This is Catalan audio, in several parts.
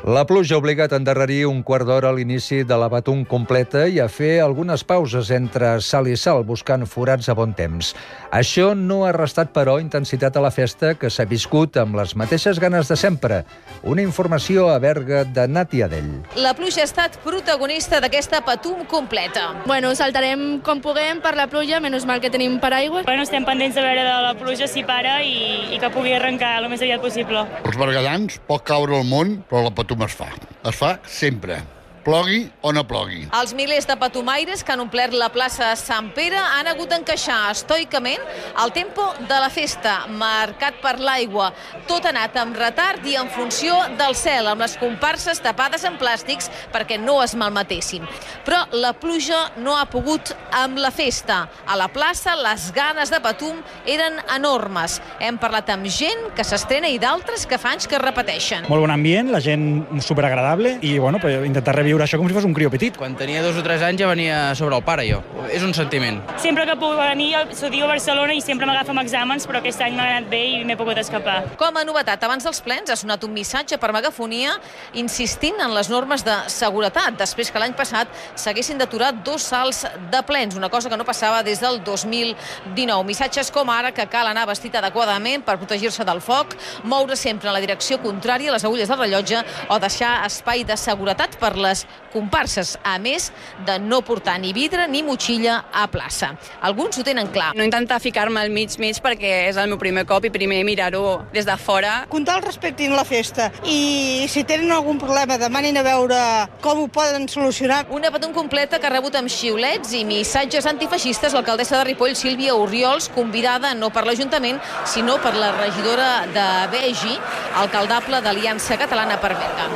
La pluja ha obligat a endarrerir un quart d'hora a l'inici de la Patum completa i a fer algunes pauses entre salt i salt, buscant forats a bon temps. Això no ha restat, però, intensitat a la festa, que s'ha viscut amb les mateixes ganes de sempre. Una informació a Berga de Nati Adell. La pluja ha estat protagonista d'aquesta Patum completa. Bueno, saltarem com puguem per la pluja, menys mal que tenim paraigua. Bueno, estem pendents de veure de la pluja si para i que pugui arrencar el més aviat possible. Els berguedans pot caure el món, però la Patum es fa. Es fa sempre. Plogui o no plogui. Els milers de patumaires que han omplert la plaça de Sant Pere han hagut d'encaixar estoicament el tempo de la festa, marcat per l'aigua. Tot ha anat amb retard i en funció del cel, amb les comparses tapades en plàstics perquè no es malmetessin. Però la pluja no ha pogut amb la festa. A la plaça les ganes de Patum eren enormes. Hem parlat amb gent que s'estrena i d'altres que fa anys que repeteixen. Molt bon ambient, la gent superagradable i bueno, pues, intentar reviure això com si fos un crió petit. Quan tenia 2 o 3 anys ja venia sobre el pare, jo. És un sentiment. Sempre que puc venir, estudio a Barcelona i sempre m'agafa amb exàmens, però aquest any m'ha anat bé i m'he pogut escapar. Com a novetat, abans dels plens ha sonat un missatge per megafonia insistint en les normes de seguretat, després que l'any passat s'haguessin d'aturar 2 salts de plens, una cosa que no passava des del 2019. Missatges com ara que cal anar vestit adequadament per protegir-se del foc, moure sempre en la direcció contrària a les agulles del rellotge o deixar espai de seguretat per les comparses, a més de no portar ni vidre ni motxilla a plaça. Alguns ho tenen clar. No intentar ficar-me al mig perquè és el meu primer cop i primer mirar-ho des de fora. Que tal respectin la festa i si tenen algun problema demanin a veure com ho poden solucionar. Una Patum completa que ha rebut amb xiulets i missatges antifeixistes l'alcaldessa de Ripoll, Sílvia Orriols, convidada no per l'Ajuntament, sinó per la regidora de Begi, alcaldable d'Aliança Catalana per Berga.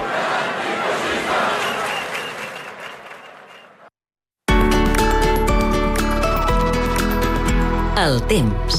El temps.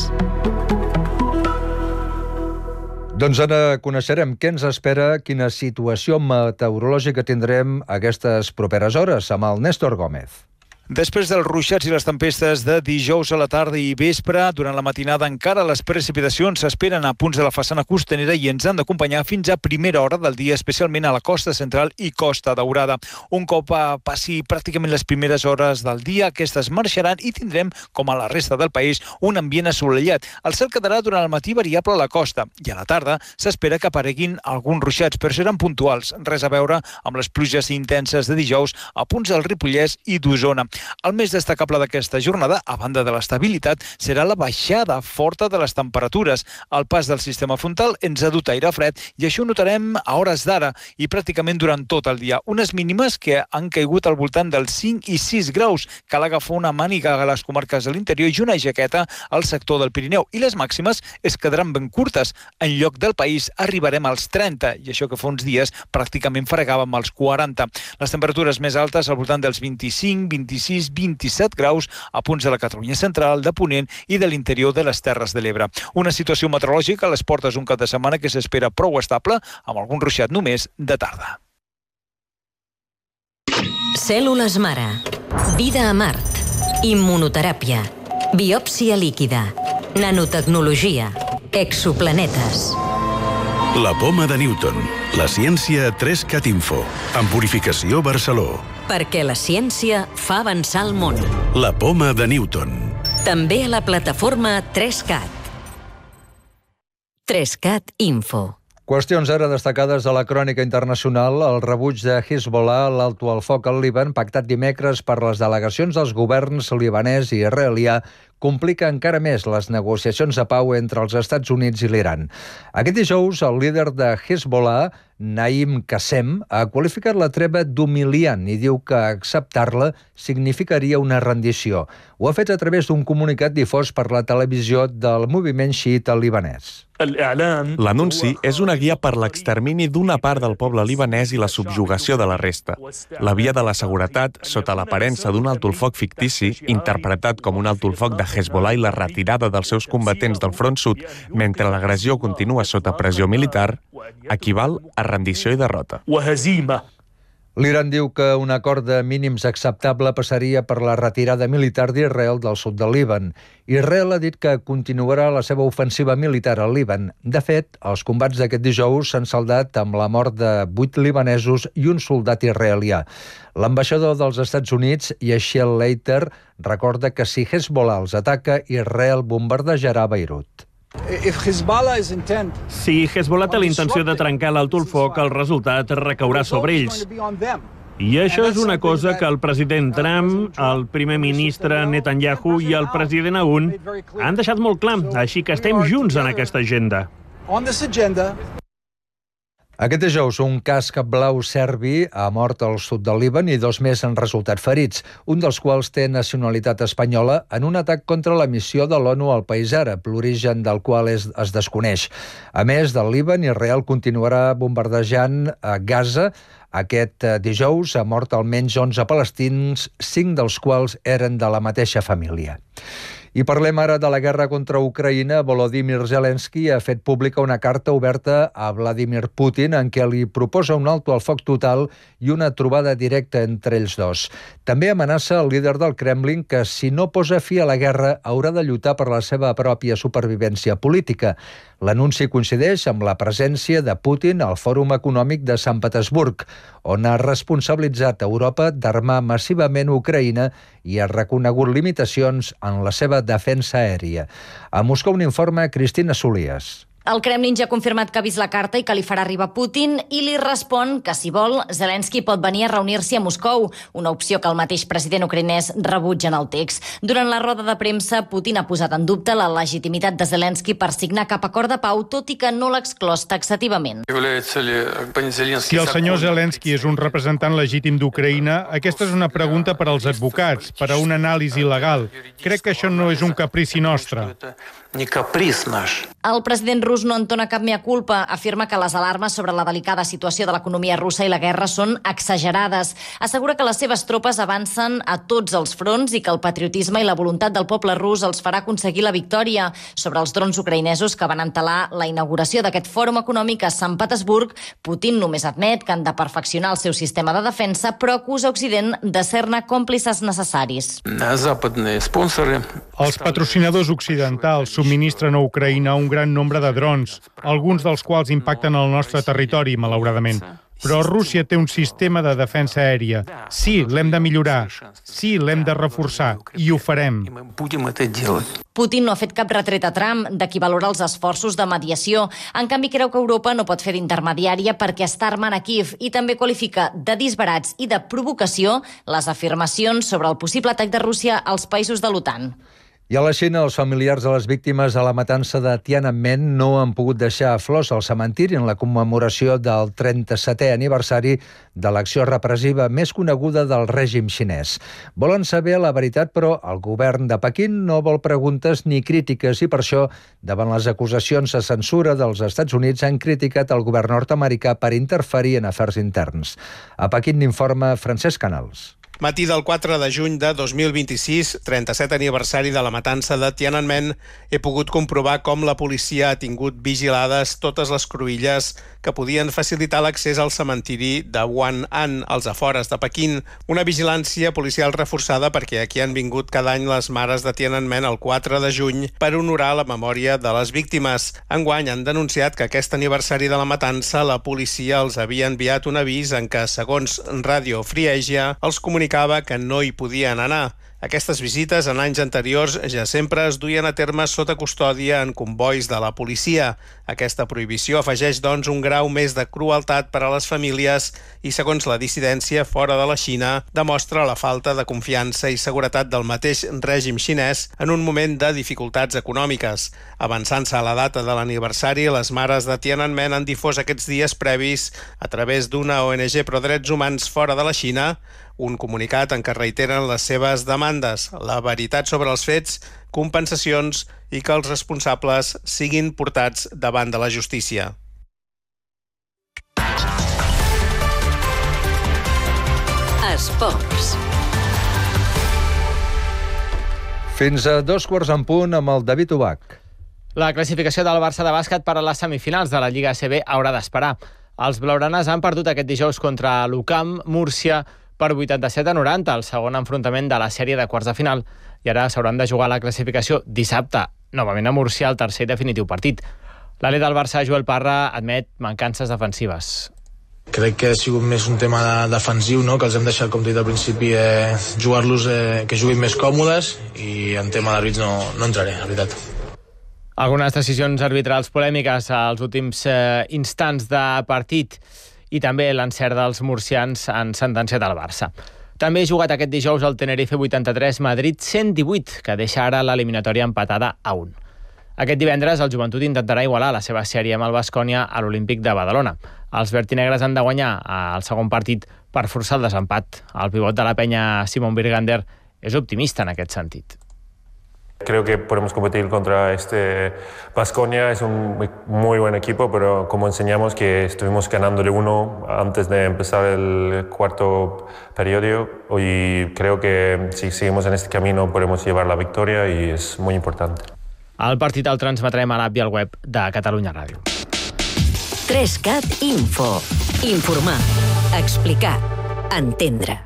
Doncs ara coneixerem què ens espera, quina situació meteorològica tindrem aquestes properes hores amb el Néstor Gómez. Després dels ruixats i les tempestes de dijous a la tarda i vespre, durant la matinada encara les precipitacions s'esperen a punts de la façana costanera i ens han d'acompanyar fins a primera hora del dia, especialment a la costa central i Costa Daurada. Un cop passi pràcticament les primeres hores del dia, aquestes marxaran i tindrem, com a la resta del país, un ambient assolellat. El cel quedarà durant el matí variable a la costa i a la tarda s'espera que apareguin alguns ruixats, però seran puntuals, res a veure amb les pluges intenses de dijous a punts del Ripollès i d'Osona. El més destacable d'aquesta jornada, a banda de l'estabilitat, serà la baixada forta de les temperatures. El pas del sistema frontal ens ha dut aire fred i això ho notarem a hores d'ara i pràcticament durant tot el dia. Unes mínimes que han caigut al voltant dels 5 i 6 graus. Cal agafar una màniga a les comarques de l'interior i una jaqueta al sector del Pirineu. I les màximes es quedaran ben curtes. En lloc del país arribarem als 30 i això que fa uns dies pràcticament fregàvem als 40. Les temperatures més altes al voltant dels 25, 26, 27 graus a punts de la Catalunya central, de Ponent i de l'interior de les Terres de l'Ebre. Una situació meteorològica a les portes un cap de setmana que s'espera prou estable, amb algun ruixat només de tarda. Cèl·lules mare. Vida a Mart. Immunoteràpia. Biòpsia líquida. Nanotecnologia. Exoplanetes. La poma de Newton. La ciència 3CAT Info. En Purificació Barceló. Perquè la ciència fa avançar el món. La poma de Newton. També a la plataforma 3CAT. 3CAT Info. Qüestions ara destacades de la crònica internacional. El rebuig de Hezbollah a l'alto al foc al Líban, pactat dimecres per les delegacions dels governs libanès i israelià, complica encara més les negociacions de pau entre els Estats Units i l'Iran. Aquest dijous, el líder de Hezbollah, Naim Qassem, ha qualificat la treva d'humiliant i diu que acceptar-la significaria una rendició. Ho ha fet a través d'un comunicat difós per la televisió del moviment xiita libanès. L'anunci és una guia per l'extermini d'una part del poble libanès i la subjugació de la resta. La via de la seguretat, sota l'aparença d'un alto el foc fictici, interpretat com un alto el foc de Hezbollah i la retirada dels seus combatents del front sud mentre l'agressió continua sota pressió militar, equival a rendició i derrota. L'Iran diu que un acord de mínims acceptable passaria per la retirada militar d'Israel del sud del Líban. Israel ha dit que continuarà la seva ofensiva militar al Líban. De fet, els combats d'aquest dijous s'han saldat amb la mort de 8 libanesos i un soldat israelià. L'ambaixador dels Estats Units, Yashiel Leiter, recorda que si Hezbollah els ataca, Israel bombardejarà Beirut. Si Hezbollah té la intenció de trencar l'alto el foc, el resultat recaurà sobre ells. I això és una cosa que el president Trump, el primer ministre Netanyahu i el president Aoun han deixat molt clar, així que estem junts en aquesta agenda. Aquest dijous, un casc blau serbi ha mort al sud del Líban i 2 més han resultat ferits, un dels quals té nacionalitat espanyola en un atac contra la missió de l'ONU al país àrab, l'origen del qual es desconeix. A més del Líban, Israel continuarà bombardejant a Gaza. Aquest dijous ha mort almenys 11 palestins, 5 dels quals eren de la mateixa família. I parlem ara de la guerra contra Ucraïna. Volodymyr Zelensky ha fet pública una carta oberta a Vladimir Putin en què li proposa un alto al foc total i una trobada directa entre ells dos. També amenaça el líder del Kremlin que si no posa fi a la guerra haurà de lluitar per la seva pròpia supervivència política. L'anunci coincideix amb la presència de Putin al Fòrum Econòmic de Sant Petersburg, on ha responsabilitzat Europa d'armar massivament Ucraïna i ha reconegut limitacions en la seva defensa aèria. A Moscou un informe Cristina Solías. El Kremlin ja ha confirmat que ha vist la carta i que li farà arribar Putin i li respon que, si vol, Zelensky pot venir a reunir-s'hi a Moscou, una opció que el mateix president ucraïnès rebutja en el text. Durant la roda de premsa, Putin ha posat en dubte la legitimitat de Zelensky per signar cap acord de pau, tot i que no l'ha exclòs taxativament. Si el senyor Zelensky és un representant legítim d'Ucraïna, aquesta és una pregunta per als advocats, per a una anàlisi legal. Crec que això no és un caprici nostre. El president rus no entona cap mea culpa. Afirma que les alarmes sobre la delicada situació de l'economia russa i la guerra són exagerades. Assegura que les seves tropes avancen a tots els fronts i que el patriotisme i la voluntat del poble rus els farà aconseguir la victòria. Sobre els drons ucraïnesos que van entelar la inauguració d'aquest fòrum econòmic a Sant Petersburg, Putin només admet que han de perfeccionar el seu sistema de defensa, però acusa Occident de ser-ne còmplices necessaris. Els patrocinadors occidentals subministren a Ucraïna un gran nombre de drons, alguns dels quals impacten el nostre territori, malauradament. Però Rússia té un sistema de defensa aèria. Sí, l'hem de millorar. Sí, l'hem de reforçar. I ho farem. Putin no ha fet cap retret a Trump de qui valora els esforços de mediació. En canvi, creu que Europa no pot fer d'intermediària perquè està armant a Kíev i també qualifica de disbarats i de provocació les afirmacions sobre el possible atac de Rússia als països de l'OTAN. I a la Xina, els familiars de les víctimes de la matança de Tiananmen no han pogut deixar flors al cementiri en la commemoració del 37è aniversari de l'acció repressiva més coneguda del règim xinès. Volen saber la veritat, però el govern de Pequín no vol preguntes ni crítiques i per això, davant les acusacions de censura dels Estats Units, han criticat el govern nord-americà per interferir en afers interns. A Pequín n'informa Francesc Canals. Matí del 4 de juny de 2026, 37 aniversari de la matança de Tiananmen, he pogut comprovar com la policia ha tingut vigilades totes les cruïlles que podien facilitar l'accés al cementiri de Wan'an, als afores de Pequín. Una vigilància policial reforçada perquè aquí han vingut cada any les mares de Tiananmen el 4 de juny per honorar la memòria de les víctimes. Enguany han denunciat que aquest aniversari de la matança la policia els havia enviat un avís en què, segons Radio Free Asia, els comunicava que no hi podien anar. Aquestes visites en anys anteriors ja sempre es duien a terme sota custòdia en convois de la policia. Aquesta prohibició afegeix, doncs, un grau més de crueltat per a les famílies i, segons la dissidència fora de la Xina, demostra la falta de confiança i seguretat del mateix règim xinès en un moment de dificultats econòmiques. Avançant-se a la data de l'aniversari, les mares de Tiananmen han difós aquests dies previs, a través d'una ONG pro drets humans fora de la Xina, un comunicat en què reiteren les seves demandes, la veritat sobre els fets, compensacions i que els responsables siguin portats davant de la justícia. Esports. Fins a 2:15 amb el David Ubach. La classificació del Barça de bàsquet per a les semifinals de la Lliga ACB haurà d'esperar. Els blaugranes han perdut aquest dijous contra l'UCAM Múrcia per 87-90, el segon enfrontament de la sèrie de quarts de final, i ara s'hauran de jugar la classificació dissabte, novament a Múrcia, el tercer i definitiu partit. L'alè del Barça, Joel Parra, admet mancances defensives. Crec que ha sigut més un tema defensiu, no? Que els hem deixat, com t'he dit al principi, jugar-los que juguin més còmodes, i en tema d'àrbits no entraré, la veritat. Algunes decisions arbitrals polèmiques als últims instants de partit i també l'encert dels murcians han sentenciat al Barça. També ha jugat aquest dijous el Tenerife 83, Madrid 118, que deixa ara l'eliminatòria empatada a 1. Aquest divendres el Joventut intentarà igualar la seva sèrie amb el Baskonia a l'Olímpic de Badalona. Els vertinegres han de guanyar el segon partit per forçar el desempat. El pivot de la penya, Simon Birgander, és optimista en aquest sentit. Creo que podemos competir contra este Baskonia, es un muy buen equipo, pero como enseñamos que estuvimos ganándole 1 antes de empezar el cuarto periodo, y creo que si seguimos en este camino podemos llevar la victoria y es muy importante. El partit el transmetrem a l'app i al web de Catalunya Ràdio. 3CAT Info. Informar, explicar, entendre.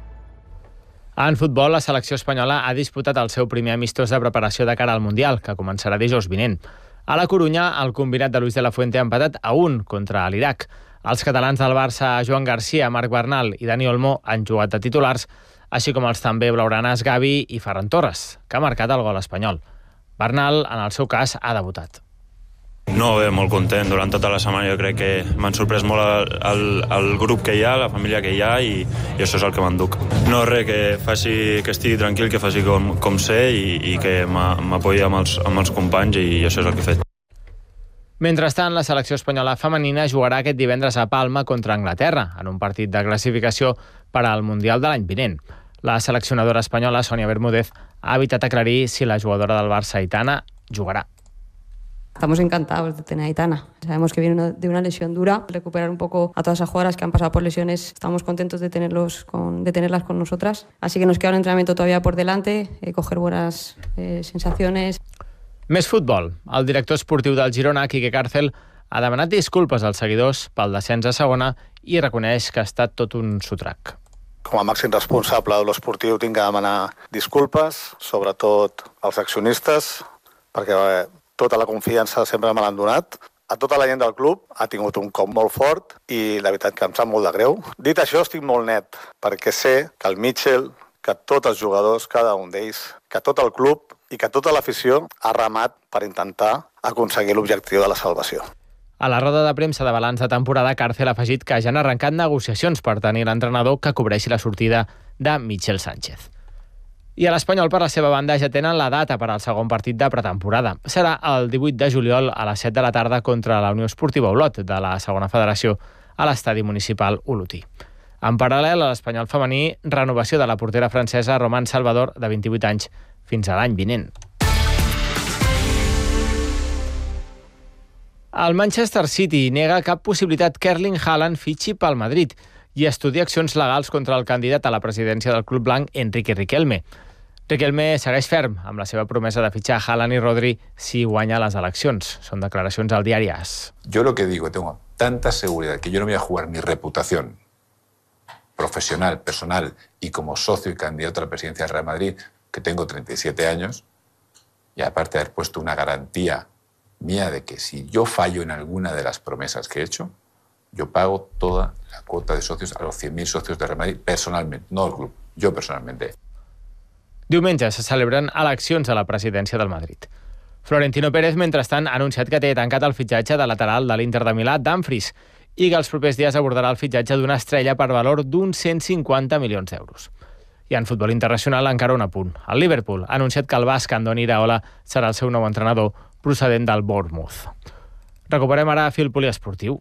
En futbol, la selecció espanyola ha disputat el seu primer amistós de preparació de cara al Mundial, que començarà dijous vinent. A la Corunya, el combinat de Luis de la Fuente ha empatat a 1 contra l'Iraq. Els catalans del Barça, Joan Garcia, Marc Bernal i Dani Olmo, han jugat de titulars, així com els també blaugranes Gavi i Ferran Torres, que ha marcat el gol espanyol. Bernal, en el seu cas, ha debutat. No, bé, molt content. Durant tota la setmana jo crec que m'han sorprès molt el grup que hi ha, la família que hi ha, i això és el que m'enduc. No, res, que estigui tranquil, que faci com sé i que m'apoyi amb els companys, i això és el que he fet. Mentrestant, la selecció espanyola femenina jugarà aquest divendres a Palma contra Anglaterra, en un partit de classificació per al Mundial de l'any vinent. La seleccionadora espanyola, Sonia Bermúdez, ha evitat aclarir si la jugadora del Barça, Aitana, jugarà. Estamos encantados de tener a Aitana. Sabemos que viene de una lesión dura. Recuperar un poco a todas esas jugadoras que han pasado por lesiones. Estamos contentos de tenerlas con nosotras. Así que nos queda un entrenamiento todavía por delante, coger buenas sensaciones. Més futbol. El director esportiu del Girona, Quique Cárcel, ha demanat disculpes als seguidors pel descens a segona i reconeix que ha estat tot un sotrac. Com a màxim responsable de l'esportiu tinc que demanar disculpes, sobretot als accionistes, perquè tota la confiança sempre me l'han donat. A tota la gent del club ha tingut un cop molt fort i la veritat que em sap molt de greu. Dit això, estic molt net, perquè sé que el Mitchell, que tots els jugadors, cada un d'ells, que tot el club i que tota l'afició ha remat per intentar aconseguir l'objectiu de la salvació. A la roda de premsa de balanç de temporada, Cárcel ha afegit que ja han arrencat negociacions per tenir l'entrenador que cobreixi la sortida de Michel Sánchez. I a l'Espanyol, per la seva banda, ja tenen la data per al segon partit de pretemporada. Serà el 18 de juliol a les 7 de la tarda contra la Unió Esportiva Olot de la segona federació a l'estadi municipal Olotí. En paral·lel, a l'Espanyol femení, renovació de la portera francesa Romane Salvador, de 28 anys, fins a l'any vinent. El Manchester City nega cap possibilitat que Erling Haaland fitxi pel Madrid i estudia accions legals contra el candidat a la presidència del club blanc, Enrique Riquelme. Riquelme segueix ferm amb la seva promesa de fitxar Haaland i Rodri si guanya les eleccions. Són declaracions al diari AS. Yo lo que digo, tengo tanta seguridad que yo no voy a jugar mi reputación profesional, personal y como socio y candidato a la presidencia del Real Madrid, que tengo 37 años, y aparte de haber puesto una garantía mía de que si yo fallo en alguna de las promesas que he hecho, yo pago toda la cuota de socios a los 100.000 socios de Real Madrid personalmente, no el club, yo personalmente. Diumenge se celebren eleccions a la presidència del Madrid. Florentino Pérez, mentrestant, ha anunciat que té tancat el fitxatge de lateral de l'Inter de Milà, Dumfries, i que els propers dies abordarà el fitxatge d'una estrella per valor d'uns 150 milions d'euros. I en futbol internacional encara un apunt. El Liverpool ha anunciat que el basc Andoni Iraola serà el seu nou entrenador procedent del Bournemouth. Recuperem ara fil poliesportiu.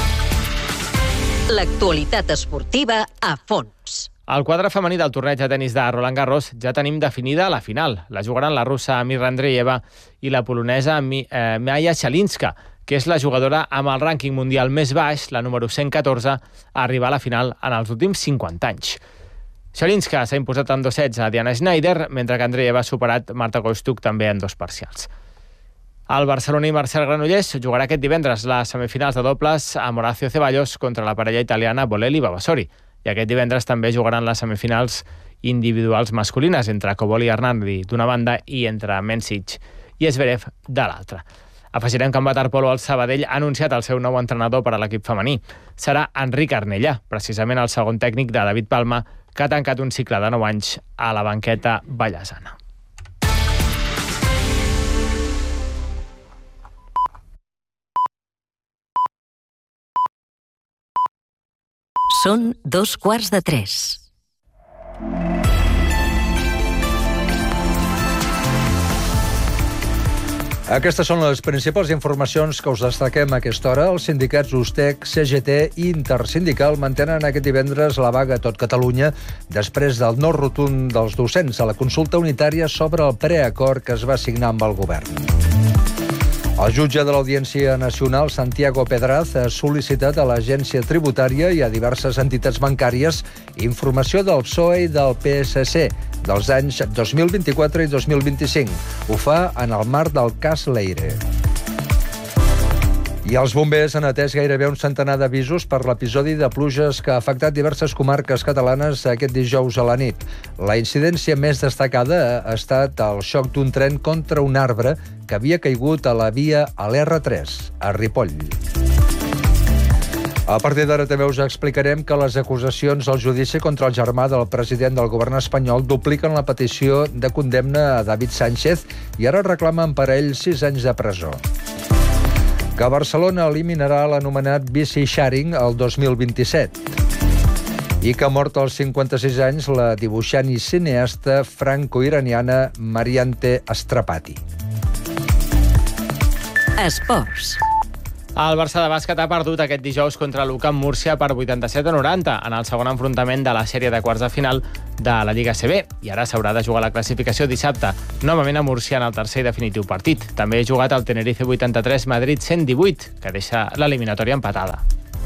L'actualitat esportiva a fons. Al quadre femení del torneig de tenis de Roland Garros ja tenim definida la final. La jugaran la russa Mirra Andreeva i la polonesa Maja Shalinska, que és la jugadora amb el rànquing mundial més baix, la número 114, a arribar a la final en els últims 50 anys. Shalinska s'ha imposat en 2 sets a Diana Schneider, mentre que Andreeva ha superat Marta Kostyuk també en 2 parcials. El Barcelona i Marcel Granollers jugarà aquest divendres les semifinals de dobles amb Horacio Ceballos contra la parella italiana Bolelli i Vavasori. I aquest divendres també jugaran les semifinals individuals masculines entre Cobolli i Hernandi d'una banda i entre Mencic i Zverev de l'altra. Afegirem que en waterpolo el Sabadell ha anunciat el seu nou entrenador per a l'equip femení. Serà Enric Arnellà, precisament el segon tècnic de David Palma, que ha tancat un cicle de 9 anys a la banqueta vallesana. Són 2:15. Aquestes són les principals informacions que us destaquem a aquesta hora. Els sindicats USTEC, CGT i Intersindical mantenen aquest divendres la vaga a tot Catalunya després del no rotund dels docents a la consulta unitària sobre el preacord que es va signar amb el govern. El jutge de l'Audiència Nacional, Santiago Pedraz, ha sol·licitat a l'Agència Tributària i a diverses entitats bancàries informació del PSOE i del PSC dels anys 2024 i 2025. Ho fa en el marc del cas Leire. I els bombers han atès gairebé un centenar d'avisos per l'episodi de pluges que ha afectat diverses comarques catalanes aquest dijous a la nit. La incidència més destacada ha estat el xoc d'un tren contra un arbre que havia caigut a la via a l'R3, a Ripoll. A partir d'ara també us explicarem que les acusacions al judici contra el germà del president del govern espanyol dupliquen la petició de condemna a David Sánchez i ara reclamen per a ell 6 anys de presó. Que Barcelona eliminarà l'anomenat bici-sharing el 2027. I que ha mort als 56 anys la dibuixant i cineasta franco-iraniana Mariante Astrapati. Esports. El Barça de bàsquet ha perdut aquest dijous contra l'UCAM Múrcia per 87-90 en el segon enfrontament de la sèrie de quarts de final de la Lliga CB i ara s'haurà de jugar la classificació dissabte, novament a Múrcia en el tercer i definitiu partit. També ha jugat el Tenerife 83 Madrid 118, que deixa l'eliminatòria empatada.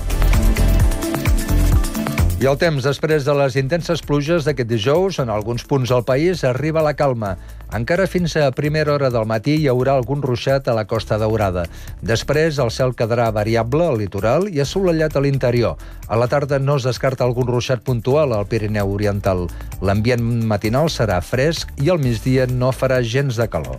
I el temps, després de les intenses pluges d'aquest dijous, en alguns punts del país arriba la calma. Encara fins a primera hora del matí hi haurà algun ruixat a la Costa Daurada. Després el cel quedarà variable al litoral i assolellat a l'interior. A la tarda no es descarta algun ruixat puntual al Pirineu Oriental. L'ambient matinal serà fresc i al migdia no farà gens de calor.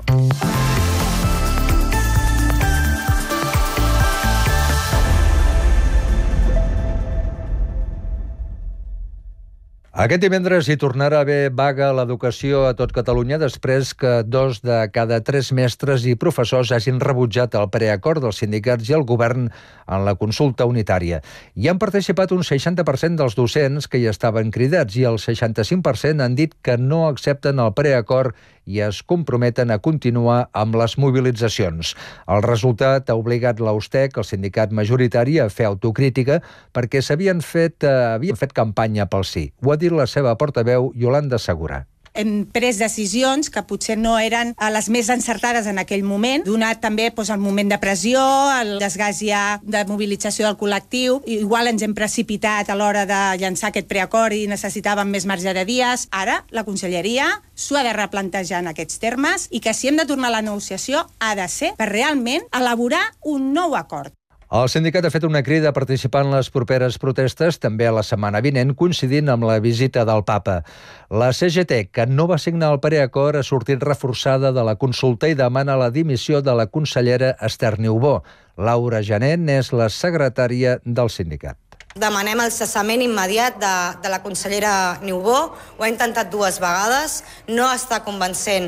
Aquest divendres hi tornarà a haver vaga a l'educació a tot Catalunya després que 2 de cada 3 mestres i professors hagin rebutjat el preacord dels sindicats i el govern en la consulta unitària. Hi han participat un 60% dels docents que hi estaven cridats i el 65% han dit que no accepten el preacord i es comprometen a continuar amb les mobilitzacions. El resultat ha obligat l'USTEC, el sindicat majoritari, a fer autocrítica perquè havien fet campanya pel sí. Ho ha dit la seva portaveu, Iolanda Segura. Hem pres decisions que potser no eren les més encertades en aquell moment, donat també el moment de pressió, el desgast ja de mobilització del col·lectiu. Igual ens hem precipitat a l'hora de llançar aquest preacord i necessitàvem més marge de dies. Ara la Conselleria s'ho ha de replantejar en aquests termes i que si hem de tornar a la negociació ha de ser per realment elaborar un nou acord. El sindicat ha fet una crida a participar en les properes protestes, també a la setmana vinent, coincidint amb la visita del papa. La CGT, que no va signar el preacord, ha sortit reforçada de la consulta i demana la dimissió de la consellera Esther Niubó. Laura Jané és la secretària del sindicat. Demanem el cessament immediat de la consellera Niubó. Ho ha intentat 2 vegades, no està convencent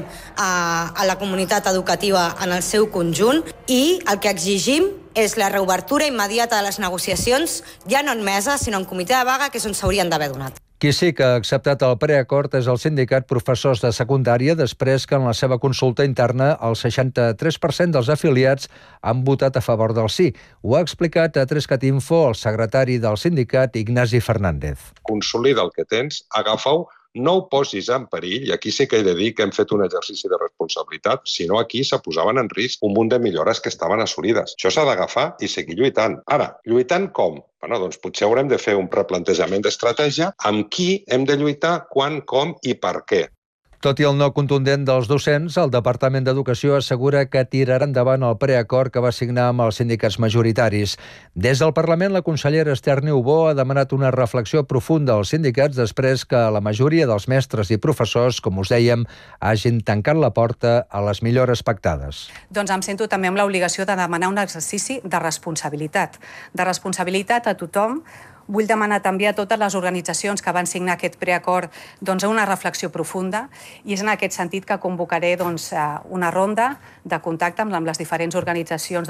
a la comunitat educativa en el seu conjunt i el que exigim és la reobertura immediata de les negociacions, ja no en mesa, sinó en comitè de vaga, que és on s'haurien d'haver donat. Qui sí que ha acceptat el preacord és el sindicat Professors de Secundària, després que en la seva consulta interna el 63% dels afiliats han votat a favor del sí. Ho ha explicat a 3cat Info el secretari del sindicat, Ignasi Fernández. Consolida el que tens, agafa-ho, no ho posis en perill, i aquí sí que he de dir que hem fet un exercici de responsabilitat, si no aquí se posaven en risc un munt de millores que estaven assolides. Això s'ha d'agafar i seguir lluitant. Ara, lluitant com? Bueno, doncs potser haurem de fer un replantejament d'estratègia amb qui hem de lluitar, quan, com i per què. Tot i el no contundent dels docents, el Departament d'Educació assegura que tirarà endavant el preacord que va signar amb els sindicats majoritaris. Des del Parlament, la consellera Esther Niubó ha demanat una reflexió profunda als sindicats després que la majoria dels mestres i professors, com us dèiem, hagin tancat la porta a les millores pactades. Doncs em sento també amb l'obligació de demanar un exercici de responsabilitat a tothom. Vull demanar també a totes les organitzacions que van signar aquest preacord una reflexió profunda i és en aquest sentit que convocaré una ronda de contacte amb les diferents organitzacions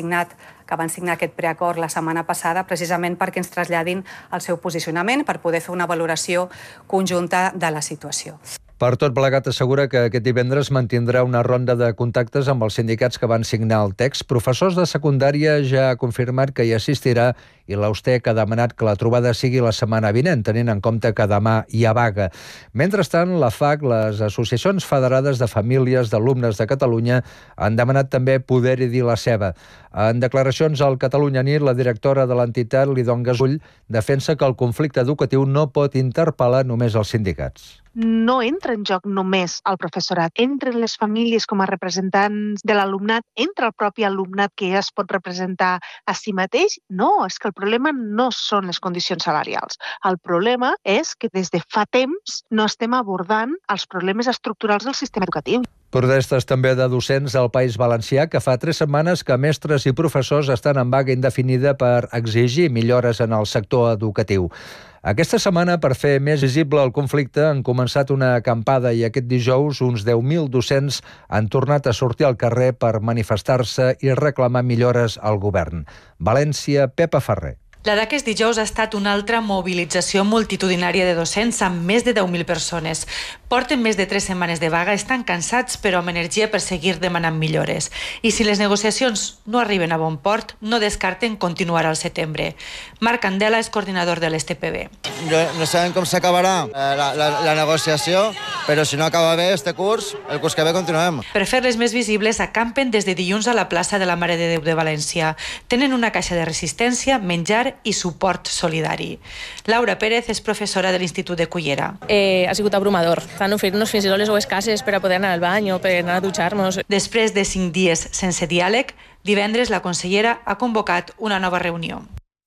que van signar aquest preacord la setmana passada, precisament perquè ens traslladin el seu posicionament per poder fer una valoració conjunta de la situació. Per tot plegat, assegura que aquest divendres mantindrà una ronda de contactes amb els sindicats que van signar el text. Professors de secundària ja ha confirmat que hi assistirà i l'Austec ha demanat que la trobada sigui la setmana vinent, tenint en compte que demà hi ha vaga. Mentrestant, la FAC, les associacions federades de famílies d'alumnes de Catalunya, han demanat també poder-hi dir la seva. En declaracions al Catalunya Nit, la directora de l'entitat, Lidon Gasull, defensa que el conflicte educatiu no pot interpel·lar només els sindicats. No entra en joc només el professorat, entren les famílies com a representants de l'alumnat, entra el propi alumnat que es pot representar a si mateix. No, és que el problema no són les condicions salarials. El problema és que des de fa temps no estem abordant els problemes estructurals del sistema educatiu. Protestes també de docents al País Valencià, que fa 3 setmanes que mestres i professors estan en vaga indefinida per exigir millores en el sector educatiu. Aquesta setmana, per fer més visible el conflicte, han començat una acampada i aquest dijous uns 10.000 docents han tornat a sortir al carrer per manifestar-se i reclamar millores al govern. València, Pepa Ferrer. La d'aquest dijous ha estat una altra mobilització multitudinària de docents amb més de 10.000 persones. Porten més de 3 setmanes de vaga, estan cansats però amb energia per seguir demanant millores. I si les negociacions no arriben a bon port, no descarten continuar al setembre. Marc Candela és coordinador de l'STPB. No sabem com s'acabarà la negociació, però si no acaba bé este curs, el curs que ve continuem. Per fer-les més visibles, acampen des de dilluns a la plaça de la Mare de Déu de València. Tenen una caixa de resistència, menjar i suport solidari. Laura Pérez és professora de l'Institut de Cullera. Ha sigut abrumador. Fan oferir-nos fins i tot les ous cases per a poder anar al bany o per anar a dutxar-nos. Després de 5 dies sense diàleg, divendres la consellera ha convocat una nova reunió.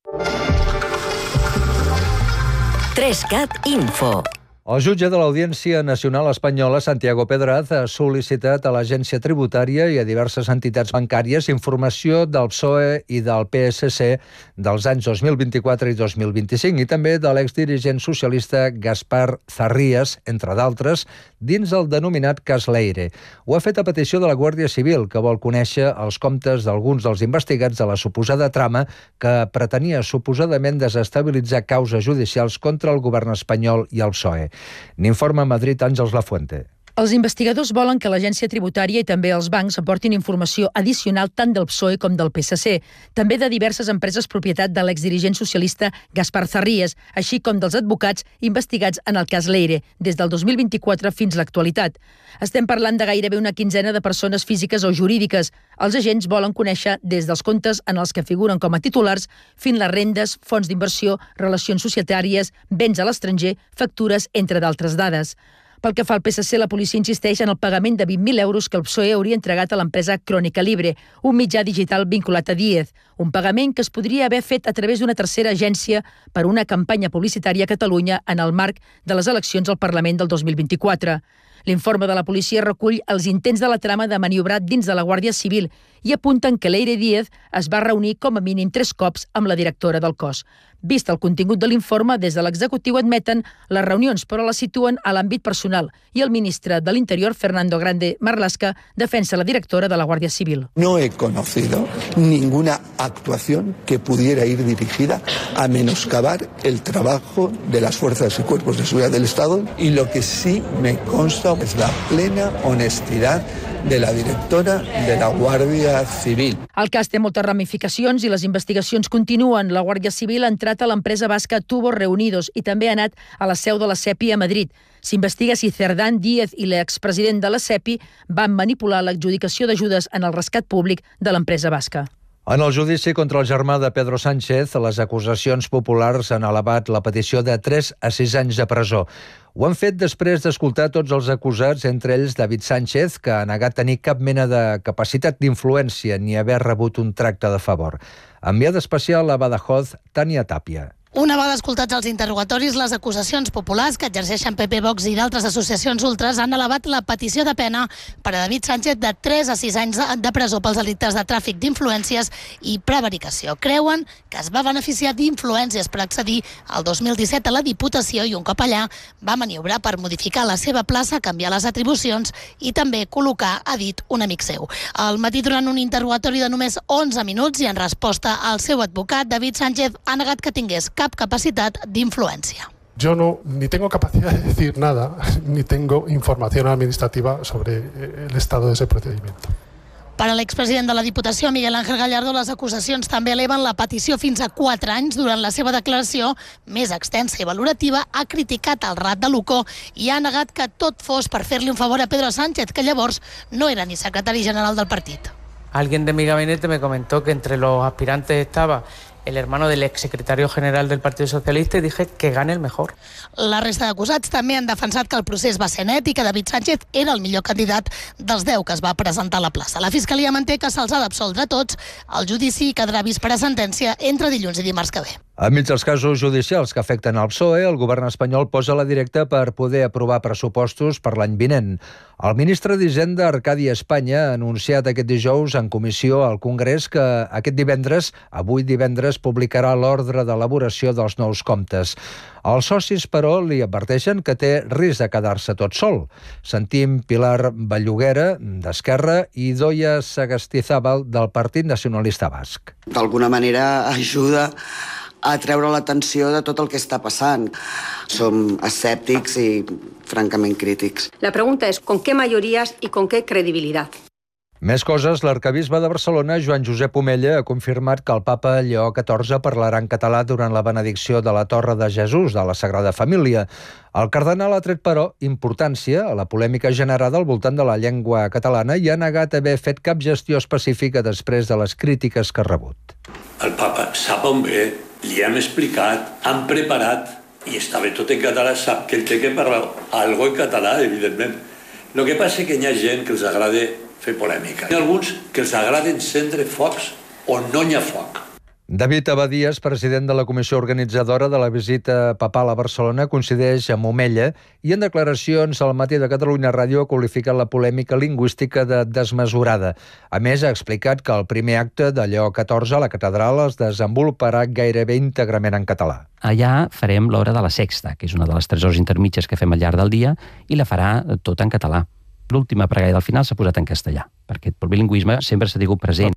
3CAT Info. El jutge de l'Audiència Nacional Espanyola, Santiago Pedraz, ha sol·licitat a l'Agència Tributària i a diverses entitats bancàries informació del PSOE i del PSC dels anys 2024 i 2025 i també de l'exdirigent socialista Gaspar Zarrías, entre d'altres, dins el denominat cas Leire. Ho ha fet a petició de la Guàrdia Civil, que vol conèixer els comptes d'alguns dels investigats de la suposada trama que pretenia suposadament desestabilitzar causes judicials contra el govern espanyol i el PSOE. N'informa a Madrid Àngels Lafuente. Els investigadors volen que l'Agència Tributària i també els bancs aportin informació addicional tant del PSOE com del PSC, també de diverses empreses propietat de l'exdirigent socialista Gaspar Zarrías, així com dels advocats investigats en el cas Leire, des del 2024 fins a l'actualitat. Estem parlant de gairebé una quinzena de persones físiques o jurídiques. Els agents volen conèixer des dels comptes en els que figuren com a titulars fins les rendes, fons d'inversió, relacions societàries, béns a l'estranger, factures, entre d'altres dades. Pel que fa al PSC, la policia insisteix en el pagament de 20.000 euros que el PSOE hauria entregat a l'empresa Crònica Libre, un mitjà digital vinculat a Díez, un pagament que es podria haver fet a través d'una tercera agència per una campanya publicitària a Catalunya en el marc de les eleccions al Parlament del 2024. L'informe de la policia recull els intents de la trama de maniobrar dins de la Guàrdia Civil i apunten que Leire Díez es va reunir com a mínim 3 cops amb la directora del cos. Vist el contingut de l'informe, des de l'executiu admeten les reunions, però les situen a l'àmbit personal i el ministre de l'Interior, Fernando Grande Marlaska, defensa la directora de la Guàrdia Civil. No he conocido ninguna actuación que pudiera ir dirigida a menoscabar el trabajo de las fuerzas y cuerpos de seguridad del Estado y lo que sí me consta es la plena honestidad de la directora de la Guàrdia Civil. El cas té moltes ramificacions i les investigacions continuen. La Guàrdia Civil ha entrat a l'empresa basca Tubos Reunidos i també ha anat a la seu de la SEPI a Madrid. S'investiga si Cerdán Díez i l'expresident de la SEPI van manipular l'adjudicació d'ajudes en el rescat públic de l'empresa basca. En el judici contra el germà de Pedro Sánchez, les acusacions populars han elevat la petició de 3 a 6 anys de presó. Ho han fet després d'escoltar tots els acusats, entre ells David Sánchez, que ha negat tenir cap mena de capacitat d'influència ni haver rebut un tracte de favor. Enviada especial a Badajoz, Tània Tàpia. Una vegada escoltats els interrogatoris, les acusacions populars que exerceixen PP, Vox i d'altres associacions ultres han elevat la petició de pena per a David Sánchez de 3 a 6 anys de presó pels delictes de tràfic d'influències i prevaricació. Creuen que es va beneficiar d'influències per accedir al 2017 a la Diputació i un cop allà va maniobrar per modificar la seva plaça, canviar les atribucions i també col·locar, ha dit, un amic seu. Al matí, durant un interrogatori de només 11 minuts i en resposta al seu advocat, David Sánchez ha negat que tingués cap capacitat d'influència. Yo ni tengo capacidad de decir nada, ni tengo información administrativa sobre el estado de ese procedimiento. Per a l'expresident de la Diputació, Miguel Ángel Gallardo, les acusacions també eleven la petició fins a 4 anys. Durant la seva declaració, més extensa i valorativa, ha criticat el rat de Lucó i ha negat que tot fos per fer-li un favor a Pedro Sánchez, que llavors no era ni secretari general del partit. Alguien de mi gabinete me comentó que entre los aspirantes estaba el hermano del exsecretario general del Partido Socialista y dije que gane el mejor. La resta d'acusats també han defensat que el procés va ser net i que David Sánchez era el millor candidat dels 10 que es va presentar a la plaça. La Fiscalia manté que se'ls ha d'absoldre tots. El judici quedarà vist per a sentència entre dilluns i dimarts que ve. Enmig dels casos judicials que afecten el PSOE, el govern espanyol posa la directa per poder aprovar pressupostos per l'any vinent. El ministre d'Hisenda, Arcadi Espanya, ha anunciat aquest dijous en comissió al Congrés que avui divendres, publicarà l'ordre d'elaboració dels nous comptes. Els socis, però, li adverteixen que té risc de quedar-se tot sol. Sentim Pilar Belluguera, d'Esquerra, i Doia Sagastizábal, del Partit Nacionalista Basc. D'alguna manera ajuda a treure l'atenció de tot el que està passant. Som escèptics i francament crítics. La pregunta és ¿con qué mayorías y con qué credibilidad? Més coses, l'arquebisbe de Barcelona, Joan Josep Omella, ha confirmat que el papa Lleó XIV parlarà en català durant la benedicció de la Torre de Jesús de la Sagrada Família. El cardenal ha tret, però, importància a la polèmica generada al voltant de la llengua catalana i ha negat haver fet cap gestió específica després de les crítiques que ha rebut. El papa sap on ve, li hem explicat, han preparat i està bé tot en català, sap que ell té que parlar algo en català, evidentment. El que passa és que hi ha gent que els agrada fer polèmica. Hi ha alguns que els agrada encendre focs on no hi ha foc. David Abadías, president de la comissió organitzadora de la visita papal a Barcelona, coincideix amb Omella i en declaracions al Matí de Catalunya Ràdio ha qualificat la polèmica lingüística de desmesurada. A més, ha explicat que el primer acte de Lleó XIV a la catedral es desenvoluparà gairebé íntegrament en català. Allà farem l'hora de la sexta, que és una de les 3 hores intermitges que fem al llarg del dia, i la farà tot en català. L'última pregària del final s'ha posat en castellà, perquè el bilingüisme sempre s'ha tingut present.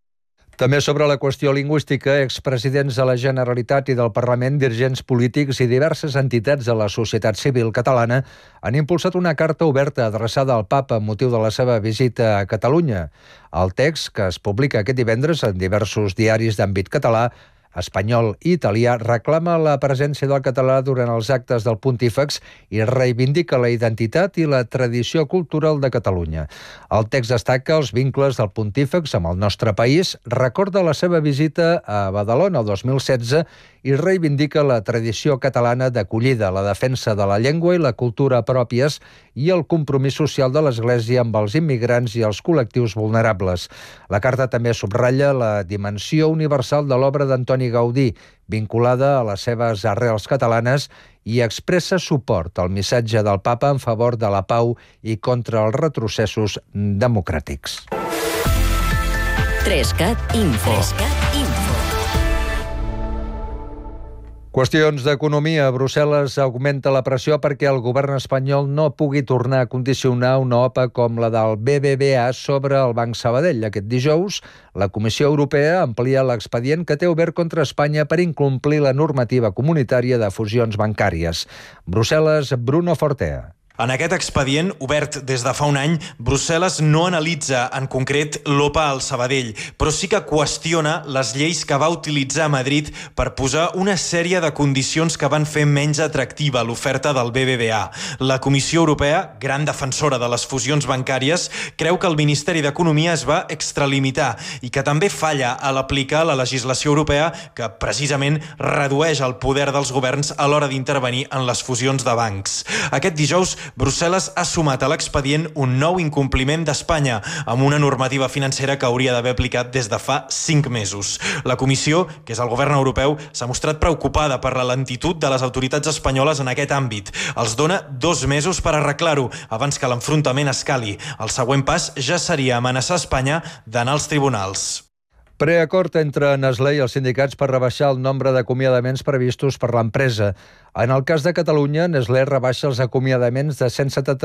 També sobre la qüestió lingüística, expresidents de la Generalitat i del Parlament, dirigents polítics i diverses entitats de la societat civil catalana han impulsat una carta oberta adreçada al papa amb motiu de la seva visita a Catalunya. El text, que es publica aquest divendres en diversos diaris d'àmbit català, espanyol i italià, reclama la presència del català durant els actes del pontífex i reivindica la identitat i la tradició cultural de Catalunya. El text destaca els vincles del pontífex amb el nostre país, recorda la seva visita a Badalona el 2016 i reivindica la tradició catalana d'acollida, la defensa de la llengua i la cultura pròpies i el compromís social de l'Església amb els immigrants i els col·lectius vulnerables. La carta també subratlla la dimensió universal de l'obra d'Antoni Gaudí, vinculada a les seves arrels catalanes, i expressa suport al missatge del papa en favor de la pau i contra els retrocessos democràtics. 3CAT Info. Qüestions d'economia. Brussel·les augmenta la pressió perquè el govern espanyol no pugui tornar a condicionar una OPA com la del BBVA sobre el Banc Sabadell. Aquest dijous, la Comissió Europea amplia l'expedient que té obert contra Espanya per incomplir la normativa comunitària de fusions bancàries. Brussel·les, Bruno Fortea. En aquest expedient, obert des de fa un any, Brussel·les no analitza en concret l'OPA al Sabadell, però sí que qüestiona les lleis que va utilitzar Madrid per posar una sèrie de condicions que van fer menys atractiva l'oferta del BBVA. La Comissió Europea, gran defensora de les fusions bancàries, creu que el Ministeri d'Economia es va extralimitar i que també falla a l'aplicar la legislació europea que precisament redueix el poder dels governs a l'hora d'intervenir en les fusions de bancs. Aquest dijous, Brussel·les ha sumat a l'expedient un nou incompliment d'Espanya amb una normativa financera que hauria d'haver aplicat des de fa 5 mesos. La Comissió, que és el govern europeu, s'ha mostrat preocupada per la lentitud de les autoritats espanyoles en aquest àmbit. Els dona 2 mesos per arreglar-ho abans que l'enfrontament escali. El següent pas ja seria amenaçar Espanya d'anar als tribunals. Preacord entre Nestlé i els sindicats per rebaixar el nombre d'acomiadaments previstos per l'empresa. En el cas de Catalunya, Nestlé rebaixa els acomiadaments de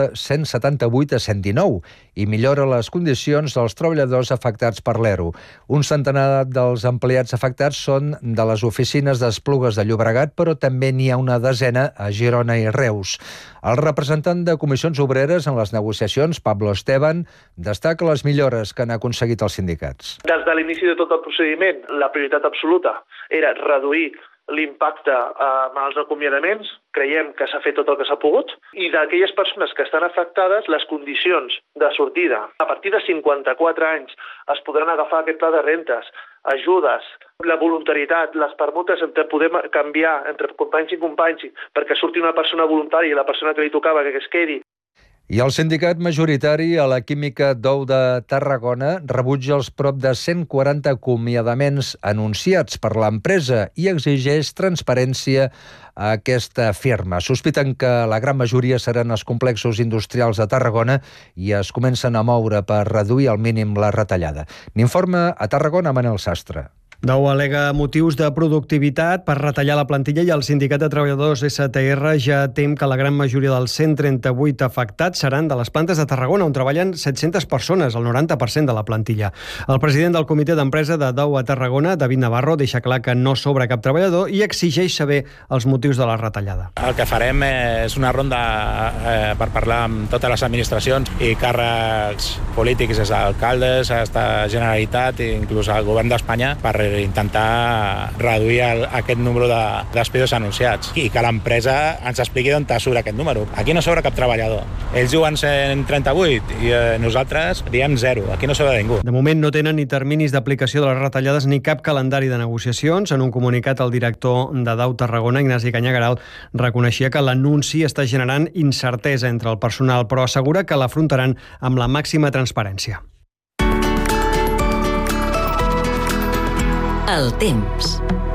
178 a 119 i millora les condicions dels treballadors afectats per l'ERO. Un centenar dels empleats afectats són de les oficines d'Esplugues de Llobregat, però també n'hi ha una desena a Girona i Reus. El representant de Comissions Obreres en les negociacions, Pablo Esteban, destaca les millores que han aconseguit els sindicats. Des de l'inici de tot el procediment, la prioritat absoluta era reduir l'impacte amb els acomiadaments. Creiem que s'ha fet tot el que s'ha pogut, i d'aquelles persones que estan afectades, les condicions de sortida. A partir de 54 anys es podran agafar aquest pla de rentes, ajudes, la voluntarietat, les permutes entre poder canviar entre companys i companys perquè surti una persona voluntària i la persona que li tocava que es quedi. I el sindicat majoritari a la Química d'Ou de Tarragona rebutja els prop de 140 acomiadaments anunciats per l'empresa i exigeix transparència a aquesta firma. Sospiten que la gran majoria seran els complexos industrials de Tarragona i es comencen a moure per reduir al mínim la retallada. N'informa a Tarragona Manel Sastre. Dou al·lega motius de productivitat per retallar la plantilla i el Sindicat de Treballadors STR ja tem que la gran majoria dels 138 afectats seran de les plantes de Tarragona, on treballen 700 persones, el 90% de la plantilla. El president del comitè d'empresa de Dou a Tarragona, David Navarro, deixa clar que no sobra cap treballador i exigeix saber els motius de la retallada. El que farem és una ronda per parlar amb totes les administracions i càrrecs polítics, des d'alcaldes, fins a Generalitat i inclús al govern d'Espanya, per intentar reduir aquest número de despidos anunciats i que l'empresa ens expliqui d'on surt aquest número. Aquí no sobra cap treballador. Ells diuen 138 i nosaltres diem 0. Aquí no sobra ningú. De moment no tenen ni terminis d'aplicació de les retallades ni cap calendari de negociacions. En un comunicat, el director de Dou Tarragona, Ignasi Canyagaral, reconeixia que l'anunci està generant incertesa entre el personal, però assegura que l'afrontaran amb la màxima transparència. El temps.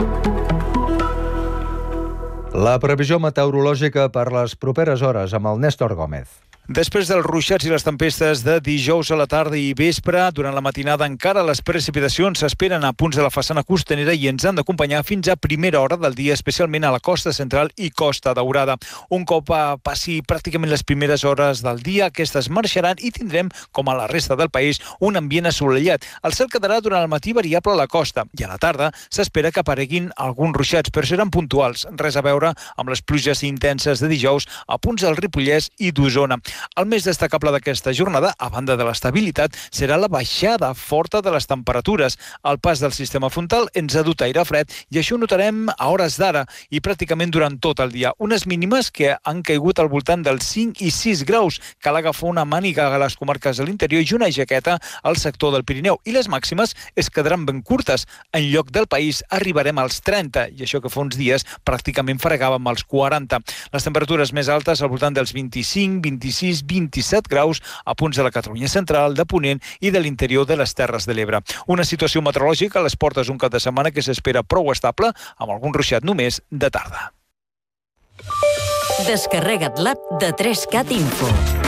La previsió meteorològica per les properes hores amb el Néstor Gómez. Després dels ruixats i les tempestes de dijous a la tarda i vespre, durant la matinada encara les precipitacions s'esperen a punts de la façana costanera i ens han d'acompanyar fins a primera hora del dia, especialment a la costa central i Costa Daurada. Un cop passi pràcticament les primeres hores del dia, aquestes marxaran i tindrem, com a la resta del país, un ambient assolellat. El cel quedarà durant el matí variable a la costa i a la tarda s'espera que apareguin alguns ruixats, però seran puntuals, res a veure amb les pluges intenses de dijous a punts del Ripollès i d'Osona. El més destacable d'aquesta jornada, a banda de l'estabilitat, serà la baixada forta de les temperatures. El pas del sistema frontal ens ha dut aire fred i això ho notarem a hores d'ara i pràcticament durant tot el dia. Unes mínimes que han caigut al voltant dels 5 i 6 graus. Cal agafar una màniga a les comarques de l'interior i una jaqueta al sector del Pirineu. I les màximes es quedaran ben curtes. En lloc del país arribarem als 30 i això que fa uns dies pràcticament fregàvem als 40. Les temperatures més altes al voltant dels 25, 26, 27 graus a punts de la Catalunya central, de Ponent i de l'interior de les Terres de l'Ebre. Una situació meteorològica a les portes d'un cap de setmana que s'espera prou estable, amb algun ruixat només de tarda. Descarrega't l'app de 3CAT Info.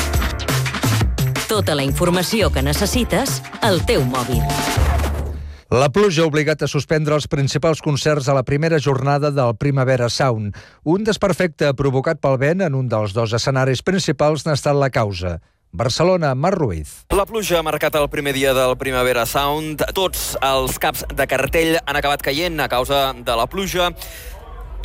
Tota la informació que necessites al teu mòbil. La pluja ha obligat a suspendre els principals concerts a la primera jornada del Primavera Sound. Un desperfecte provocat pel vent en un dels dos escenaris principals n'ha estat la causa. Barcelona, Marc Ruiz. La pluja ha marcat el primer dia del Primavera Sound. Tots els caps de cartell han acabat caient a causa de la pluja.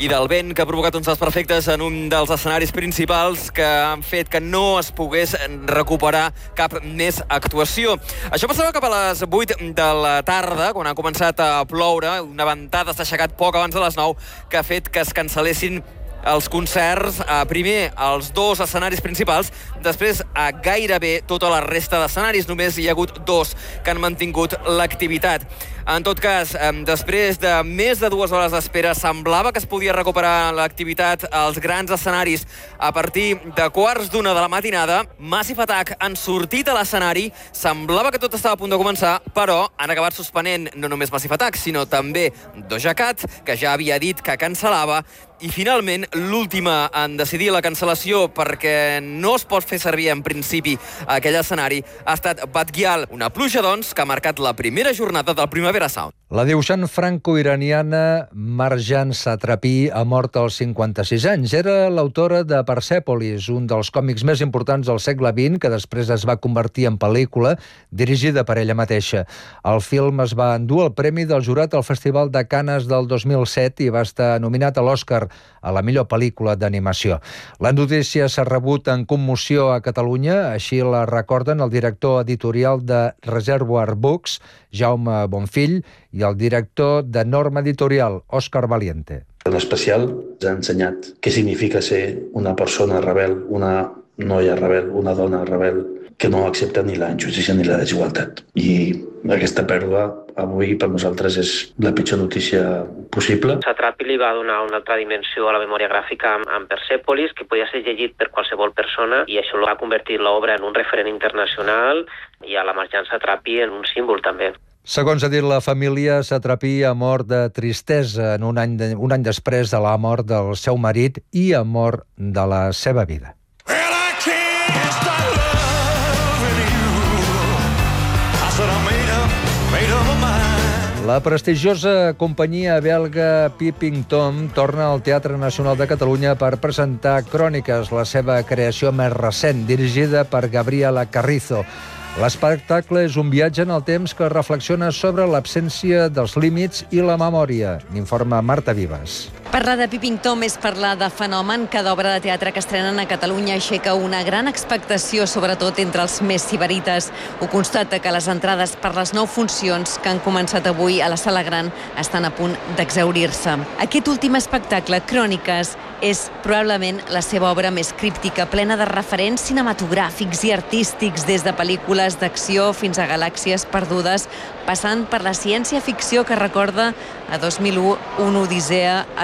i del vent que ha provocat uns desperfectes en un dels escenaris principals que han fet que no es pogués recuperar cap més actuació. Això passava cap a les 8 de la tarda, quan ha començat a ploure. Una ventada s'ha aixecat poc abans de les 9, que ha fet que es cancel·lessin els concerts, primer als 2 escenaris principals, després a gairebé tota la resta d'escenaris. Només hi ha hagut 2 que han mantingut l'activitat. En tot cas, després de més de 2 hores d'espera, semblava que es podia recuperar l'activitat als grans escenaris a partir de 1:15 de la matinada. Massive Attack han sortit a l'escenari, semblava que tot estava a punt de començar, però han acabat suspenent no només Massive Attack, sinó també Doja Cat, que ja havia dit que cancel·lava, i finalment l'última en decidir la cancel·lació perquè no es pot fer servir en principi aquell escenari ha estat Bad Gyal, una pluja doncs que ha marcat la primera jornada del Primavera Sound. La dibuixant franco-iraniana Marjan Satrapi ha mort als 56 anys. Era l'autora de Persèpolis, un dels còmics més importants del segle XX, que després es va convertir en pel·lícula, dirigida per ella mateixa. El film es va endur el premi del jurat al Festival de Canes del 2007 i va estar nominat a l'Oscar a la millor pel·lícula d'animació. La notícia s'ha rebut en commoció a Catalunya, així la recorden el director editorial de Reservoir Books, Jaume Bonfill, i el director de Norma Editorial, Òscar Valiente. En especial ens ha ensenyat què significa ser una persona rebel, una noia rebel, una dona rebel, que no accepta ni la injustícia ni la desigualtat. I aquesta pèrdua avui per nosaltres és la pitjor notícia possible. Satrapi li va donar una altra dimensió a la memòria gràfica amb Persèpolis, que podia ser llegit per qualsevol persona, i això va convertir l'obra en un referent internacional i a la Marjan Satrapi en un símbol també. Segons ha dit la família, Satrapi ha mort de tristesa en un any després de la mort del seu marit i a mort de la seva vida. La prestigiosa companyia belga Peeping Tom torna al Teatre Nacional de Catalunya per presentar Cròniques, la seva creació més recent, dirigida per Gabriela Carrizo. L'espectacle és un viatge en el temps que reflexiona sobre l'absència dels límits i la memòria, n'informa Marta Vives. Parlar de Peeping Tom és parlar de fenomen. Cada obra de teatre que estrenen a Catalunya aixeca una gran expectació, sobretot entre els més sibarites. Ho constata que les entrades per les 9 funcions que han començat avui a la Sala Gran estan a punt d'exhaurir-se. Aquest últim espectacle, Cròniques, és probablement la seva obra més críptica, plena de referents cinematogràfics i artístics, des de pel·lícules d'acció fins a galàxies perdudes, passant per la ciència-ficció que recorda a 2001, una odissea